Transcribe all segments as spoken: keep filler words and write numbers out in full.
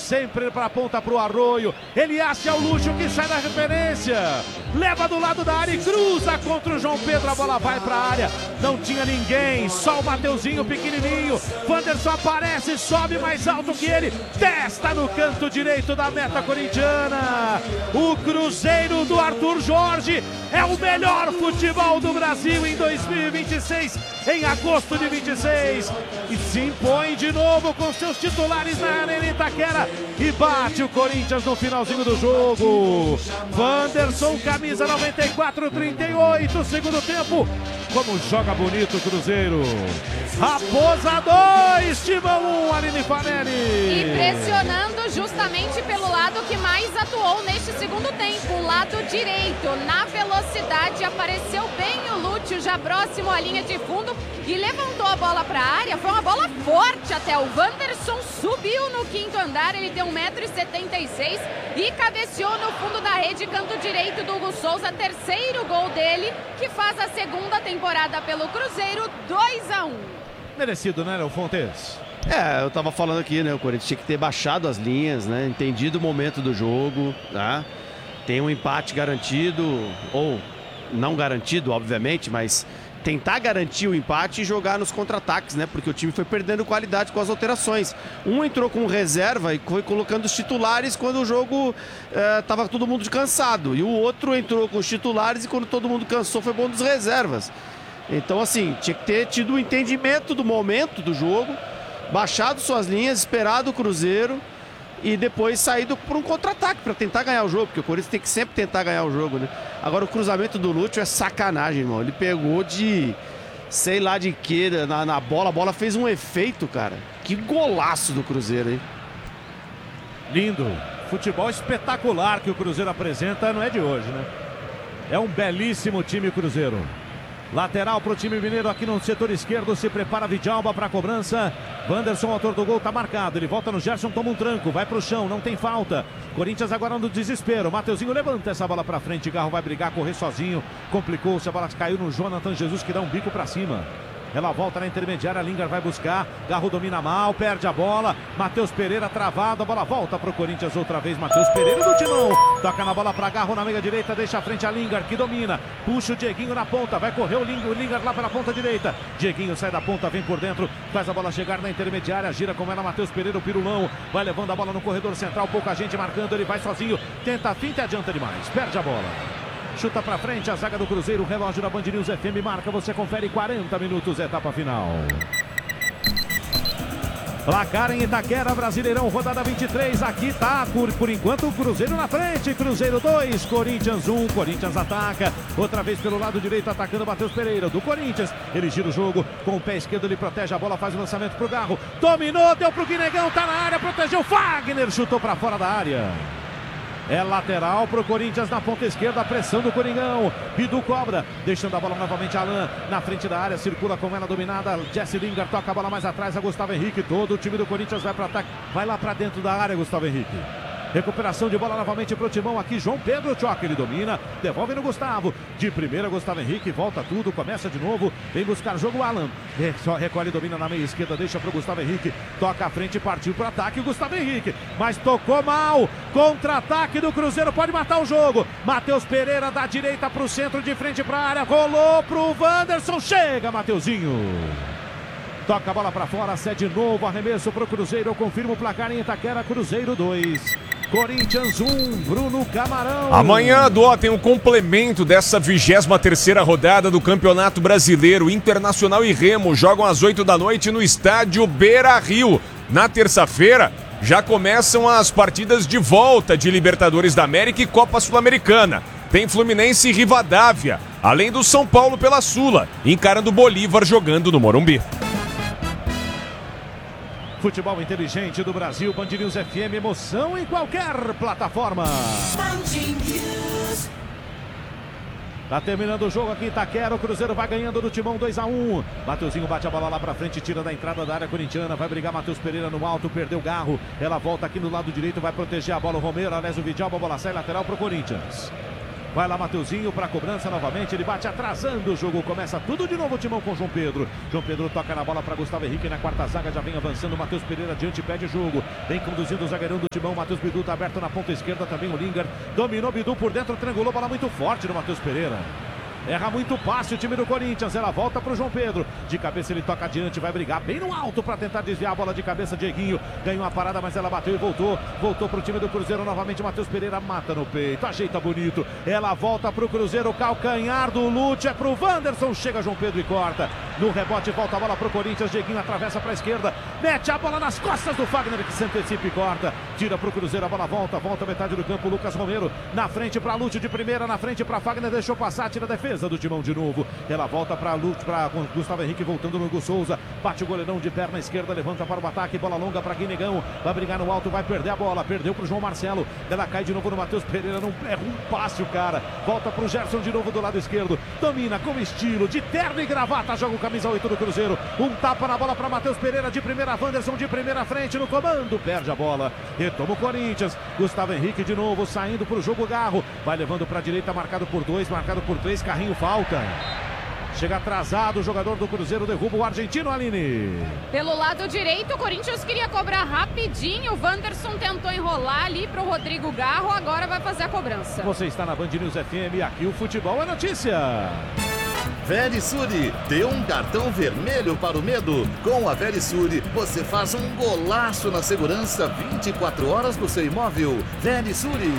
sempre para a ponta para o Arroio. Ele acha o Luxo que sai da referência. Leva do lado da área e cruza contra o João Pedro. A bola vai para a área. Não tinha ninguém. Só o Mateuzinho pequenininho. Wanderson aparece, sobe mais alto que ele. Testa no canto direito da meta corintiana. O Cruzeiro do Arthur Jorge é o melhor futebol do Brasil em dois mil e vinte e seis. Em agosto de vinte e seis. E se impõe de novo com seus titulares na Arena Itaquera. E bate o Corinthians no finalzinho do jogo. Wanderson, camisa noventa e quatro, trinta e oito, segundo tempo. Como joga bonito o Cruzeiro. Raposa dois, Timão um, Aline Fanelli. Impressionando justamente pelo lado que mais atuou neste segundo tempo, o lado direito. Na velocidade apareceu bem o Lúcio, já próximo à linha de fundo, e levantou a bola para a área. Foi uma bola forte até. O Wanderson subiu no quinto andar, ele tem um metro e setenta e seis e cabeceou no fundo da rede, canto direito do Hugo Souza, terceiro gol dele, que faz a segunda temporada pelo Cruzeiro, dois a um. Merecido, né, Léo Fontes? É, eu tava falando aqui, né, o Corinthians tinha que ter baixado as linhas, né, entendido o momento do jogo, tá? Tem um empate garantido, ou não garantido, obviamente, mas tentar garantir o empate e jogar nos contra-ataques, né, porque o time foi perdendo qualidade com as alterações. Um entrou com reserva e foi colocando os titulares quando o jogo é, tava todo mundo cansado, e o outro entrou com os titulares e quando todo mundo cansou foi bom dos reservas. Então, assim, tinha que ter tido o entendimento do momento do jogo, baixado suas linhas, esperado o Cruzeiro e depois saído por um contra-ataque para tentar ganhar o jogo, porque o Corinthians tem que sempre tentar ganhar o jogo, né? Agora, o cruzamento do Lúcio é sacanagem, irmão. Ele pegou de, sei lá de que, na, na bola, a bola fez um efeito, cara. Que golaço do Cruzeiro, hein? Lindo. Futebol espetacular que o Cruzeiro apresenta, não é de hoje, né? É um belíssimo time Cruzeiro. Lateral para o time mineiro aqui no setor esquerdo. Se prepara Vidalba para a cobrança. Wanderson, autor do gol, está marcado. Ele volta no Gerson, toma um tranco. Vai para o chão, não tem falta. Corinthians agora no desespero. Mateuzinho levanta essa bola para frente. Garro vai brigar, correr sozinho. Complicou-se, a bola caiu no Jonathan Jesus, que dá um bico para cima. Ela volta na intermediária, Lingard vai buscar. Garro domina mal, perde a bola. Matheus Pereira travado, a bola volta para o Corinthians outra vez. Matheus Pereira do Timão. Toca na bola para Garro na meia direita, deixa a frente a Lingard, que domina. Puxa o Dieguinho na ponta, vai correr o Lingard, o Lingard lá pela ponta direita. Dieguinho sai da ponta, vem por dentro, faz a bola chegar na intermediária, gira com ela Matheus Pereira, o Pirulão. Vai levando a bola no corredor central, pouca gente marcando, ele vai sozinho. Tenta a finta e adianta demais, perde a bola. Chuta pra frente a zaga do Cruzeiro, o relógio da Band News F M marca, você confere quarenta minutos, etapa final. Placar em Itaquera, Brasileirão, rodada vinte e três, aqui tá, por, por enquanto o Cruzeiro na frente, Cruzeiro dois, Corinthians um, Corinthians ataca, outra vez pelo lado direito atacando Matheus Pereira, do Corinthians, ele gira o jogo, com o pé esquerdo ele protege a bola, faz o lançamento pro Garro, dominou, deu pro Guinegão, tá na área, protegeu, Fagner, chutou pra fora da área. É lateral para o Corinthians na ponta esquerda, a pressão do Coringão. Bidu cobra, deixando a bola novamente Alain na frente da área, circula com ela dominada. Jesse Lingard toca a bola mais atrás a Gustavo Henrique. Todo o time do Corinthians vai para ataque, vai lá para dentro da área, Gustavo Henrique. Recuperação de bola novamente para o Timão aqui, João Pedro choca, ele domina, devolve no Gustavo, de primeira Gustavo Henrique, volta tudo, começa de novo, vem buscar jogo Alan, recolhe, domina na meia esquerda, deixa para o Gustavo Henrique, toca à frente, partiu para o ataque, o Gustavo Henrique, mas tocou mal, contra-ataque do Cruzeiro, pode matar o jogo, Matheus Pereira da direita para o centro, de frente para a área, rolou para o Wanderson, chega Mateuzinho. Toca a bola para fora, cede novo, arremesso para o Cruzeiro, eu confirmo o placar em Itaquera, Cruzeiro dois. Corinthians um, Bruno Camarão. Amanhã, Dó, tem um complemento dessa vigésima terceira rodada do Campeonato Brasileiro. Internacional e Remo jogam às oito da noite no estádio Beira-Rio. Na terça-feira, já começam as partidas de volta de Libertadores da América e Copa Sul-Americana. Tem Fluminense e Rivadavia, além do São Paulo pela Sula, encarando o Bolívar jogando no Morumbi. Futebol inteligente do Brasil, Band News F M, emoção em qualquer plataforma. Tá terminando o jogo aqui em Itaquera, o Cruzeiro vai ganhando do Timão dois a um. Mateuzinho bate a bola lá pra frente, tira da entrada da área corintiana, vai brigar Matheus Pereira no alto, perdeu o Garro. Ela volta aqui no lado direito, vai proteger a bola o Romero, aliás o Vidal, a bola sai lateral pro Corinthians. Vai lá Mateuzinho para cobrança novamente, ele bate atrasando o jogo, começa tudo de novo o Timão com João Pedro. João Pedro toca na bola para Gustavo Henrique na quarta zaga, já vem avançando, Matheus Pereira adiante, pede jogo. Vem conduzindo o zagueirão do Timão, Matheus Bidu tá aberto na ponta esquerda, também o Lingard. Dominou Bidu por dentro, triangulou, bola muito forte no Matheus Pereira. Erra muito passe o time do Corinthians, ela volta para o João Pedro. De cabeça ele toca adiante, vai brigar bem no alto para tentar desviar a bola de cabeça. Dieguinho ganhou a parada, mas ela bateu e voltou. Voltou para o time do Cruzeiro novamente. Matheus Pereira mata no peito, ajeita bonito. Ela volta para o Cruzeiro, calcanhar do Lute é para o Wanderson. Chega João Pedro e corta. No rebote volta a bola para o Corinthians. Dieguinho atravessa para a esquerda, mete a bola nas costas do Fagner que se antecipa e corta. Tira para o Cruzeiro, a bola volta, volta a metade do campo. Lucas Romero na frente para Lute de primeira, na frente para Fagner, deixou passar, tira a defesa do Timão de novo. Ela volta para Lute, para Gustavo Henrique voltando no Hugo Souza. Bate o goleirão de perna esquerda, levanta para o ataque, bola longa para Guinegão. Vai brigar no alto, vai perder a bola. Perdeu para o João Marcelo. Ela cai de novo no Matheus Pereira. Não erra um passe o cara. Volta para o Gerson de novo do lado esquerdo. Domina com estilo, de terno e gravata. Joga o camisa oito do Cruzeiro. Um tapa na bola para Matheus Pereira de primeira. Wanderson de primeira frente no comando. Perde a bola. Retoma o Corinthians. Gustavo Henrique de novo saindo para o jogo Garro. Vai levando para a direita, marcado por dois, marcado por três. Carrinho falta. Chega atrasado o jogador do Cruzeiro, derruba o argentino, Aline. Pelo lado direito, o Corinthians queria cobrar rapidinho. O Wanderson tentou enrolar ali para o Rodrigo Garro, agora vai fazer a cobrança. Você está na Band News F M, aqui o futebol é notícia. Verisure, dê um cartão vermelho para o medo. Com a Verisure, você faz um golaço na segurança vinte e quatro horas do seu imóvel. Verisure.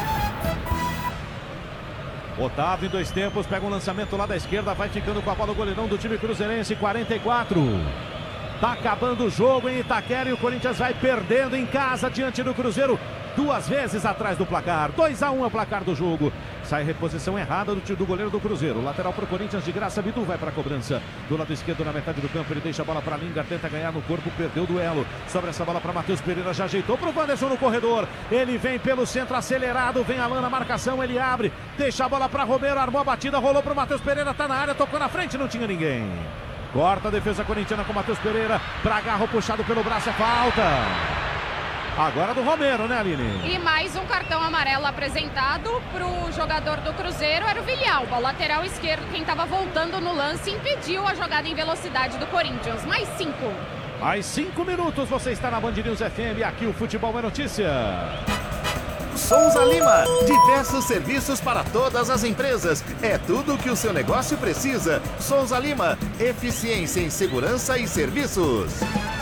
Otávio em dois tempos, pega um lançamento lá da esquerda, vai ficando com a bola o goleirão do time cruzeirense, quarenta e quatro. Tá acabando o jogo em Itaquera e o Corinthians vai perdendo em casa diante do Cruzeiro, duas vezes atrás do placar. dois a um é o placar do jogo. Sai reposição errada do, do goleiro do Cruzeiro. Lateral para o Corinthians de graça, Bidu vai para a cobrança. Do lado esquerdo na metade do campo, ele deixa a bola para Lingard, tenta ganhar no corpo, perdeu o duelo. Sobre essa bola para Matheus Pereira, já ajeitou para o Wanderson no corredor. Ele vem pelo centro acelerado, vem Alan na marcação, ele abre, deixa a bola para Romero, armou a batida, rolou para o Matheus Pereira, tá na área, tocou na frente, não tinha ninguém. Corta a defesa corintiana com Matheus Pereira, para Garro puxado pelo braço, é falta. Agora do Romero, né, Aline? E mais um cartão amarelo apresentado para o jogador do Cruzeiro, era o Villalba, o lateral esquerdo, quem estava voltando no lance, impediu a jogada em velocidade do Corinthians. Mais cinco. Mais cinco minutos, você está na Band News F M, aqui o futebol é notícia. Souza Lima, diversos serviços para todas as empresas. É tudo o que o seu negócio precisa. Souza Lima, eficiência em segurança e serviços.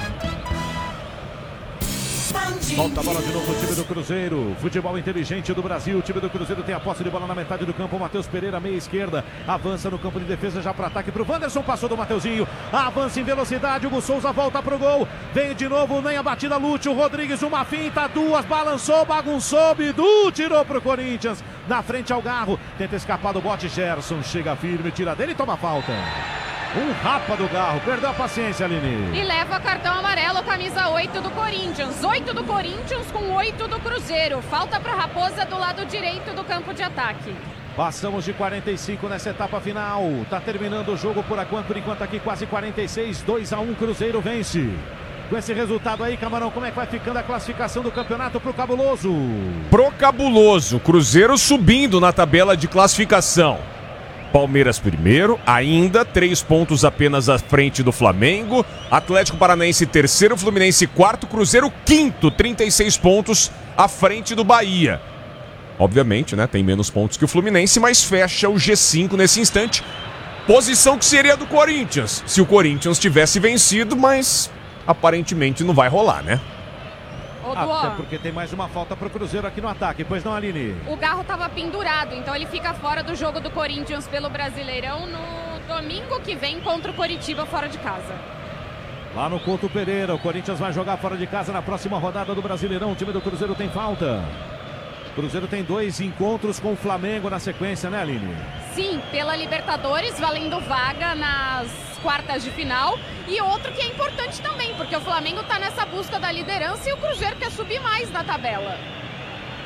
Volta a bola de novo o time do Cruzeiro. Futebol inteligente do Brasil. O time do Cruzeiro tem a posse de bola na metade do campo. Matheus Pereira, meia esquerda. Avança no campo de defesa já para ataque para o Wanderson. Passou do Mateuzinho. Avança em velocidade. Hugo Souza volta para o gol. Vem de novo, nem a batida. Lúcio Rodrigues, uma finta, duas. Balançou, bagunçou. Bidu tirou para o Corinthians. Na frente ao Garro. Tenta escapar do bote. Gerson chega firme, tira dele e toma falta. Um rapa do Garro, perdeu a paciência, Aline. E leva cartão amarelo, camisa oito do Corinthians. oito do Corinthians com oito do Cruzeiro. Falta para Raposa do lado direito do campo de ataque. Passamos de quarenta e cinco nessa etapa final. Tá terminando o jogo por enquanto, por enquanto aqui quase quarenta e seis. dois a um, Cruzeiro vence. Com esse resultado aí, Camarão, como é que vai ficando a classificação do campeonato pro Cabuloso? Pro Cabuloso, Cruzeiro subindo na tabela de classificação. Palmeiras primeiro, ainda três pontos apenas à frente do Flamengo. Atlético Paranaense terceiro, Fluminense quarto, Cruzeiro quinto, trinta e seis pontos à frente do Bahia. Obviamente, né, tem menos pontos que o Fluminense, mas fecha o G cinco nesse instante. Posição que seria do Corinthians, se o Corinthians tivesse vencido, mas aparentemente não vai rolar, né? Até porque tem mais uma falta pro Cruzeiro aqui no ataque, pois não, Aline? O Garro estava pendurado, então ele fica fora do jogo do Corinthians pelo Brasileirão no domingo que vem contra o Coritiba fora de casa. Lá no Couto Pereira, o Corinthians vai jogar fora de casa na próxima rodada do Brasileirão. O time do Cruzeiro tem falta. O Cruzeiro tem dois encontros com o Flamengo na sequência, né, Aline? Sim, pela Libertadores, valendo vaga nas quartas de final. E outro que é importante também, porque o Flamengo está nessa busca da liderança e o Cruzeiro quer subir mais na tabela.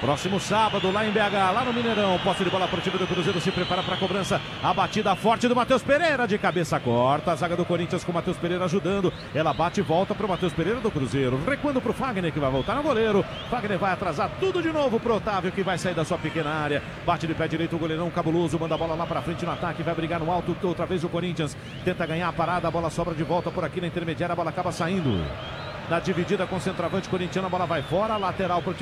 Próximo sábado, lá em B H, lá no Mineirão. Posse de bola para o time do Cruzeiro, se prepara para a cobrança. A batida forte do Matheus Pereira, de cabeça corta. A zaga do Corinthians com o Matheus Pereira ajudando. Ela bate e volta para o Matheus Pereira do Cruzeiro. Recuando para o Fagner, que vai voltar no goleiro. Fagner vai atrasar tudo de novo para o Otávio, que vai sair da sua pequena área. Bate de pé direito o goleirão cabuloso. Manda a bola lá para frente no ataque. Vai brigar no alto outra vez o Corinthians. Tenta ganhar a parada. A bola sobra de volta por aqui na intermediária. A bola acaba saindo. Na dividida com o centroavante corintiano, a bola vai fora. Lateral para o